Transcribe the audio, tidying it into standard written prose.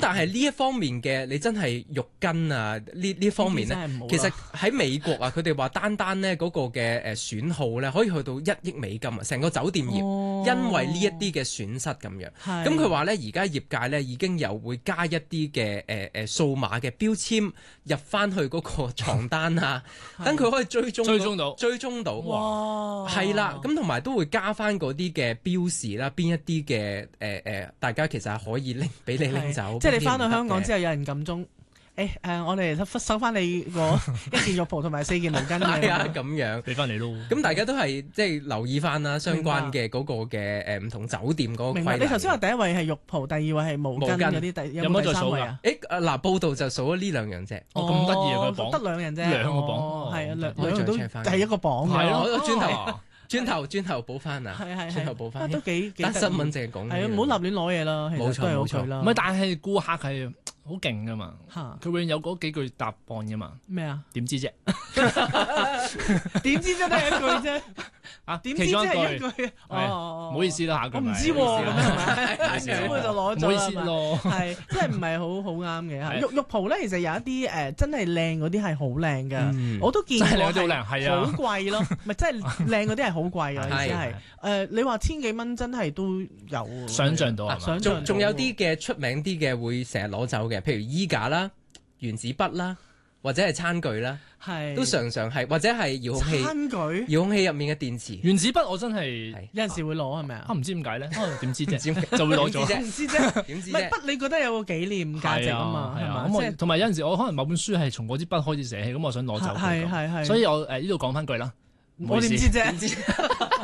但係呢一方面嘅你真係肉筋啊呢方面咧，其實喺美國啊，佢哋話單咧嗰個嘅損耗咧可以去到1億美金啊，成個酒店業因為呢一啲嘅損失咁樣。咁佢話咧而家業界咧已經有會加一啲嘅數碼嘅標籤入翻去嗰個床單啊，等佢可以追蹤到。哇！係啦，咁同埋都會加翻嗰啲嘅標示啦，邊一啲嘅大家其實係可以俾你拎走。 即係你翻到香港之後有人撳鐘。我哋收翻你個1件浴袍同埋4件毛巾係啊，咁樣俾翻你咯。 咁大家都係即係留意翻啦，相關嘅嗰個嘅唔同酒店嗰個規例。 你頭先話第一位係浴袍，第二位係毛巾嗰啲，有冇第三位啊？ 報道就數咗呢2樣啫。 咁得意啊！個榜得2人啫， 兩個榜係啊，兩樣都係一個榜嘅。 係咯，轉頭補翻啊！轉頭補翻， 都幾單新聞淨係講。 係啊，唔好立亂攞嘢啦。 冇錯啦。 唔係，但係顧客係好勁噶嘛，佢永遠有嗰幾句答案噶嘛。咩啊？點知啫？ 點知啫？都係一句啫。點知啫？係一句。 唔好意思啦，下句我唔知喎，咁係咪？咁佢就攞咗。 唔好意思咯。 係，即係唔係好啱嘅。浴袍咧，其實有一啲真係靚嗰啲係好靚㗎，我都見過。 真係靚到靚，係啊。 好貴咯，咪真係靚嗰啲係好貴㗎，意思係。你話千幾蚊真係都有。 想像到係嘛？ 仲有啲嘅出名啲嘅會成日攞走嘅，譬如衣架啦、原子筆啦，或者係餐具啦，都常係或者係遙控器。 餐具、 遙控器入面嘅電池。 原子筆我真係有陣時會攞係咪啊？ 唔知點解咧？點知啫？就會攞咗。 唔知啫。點知啫？筆你覺得有個紀念價值啊嘛？係嘛？ 咁同埋有陣時我可能某本書係從嗰支筆開始寫起，咁我想攞走佢。 係。 所以我呢度講翻句啦。 我點知啫？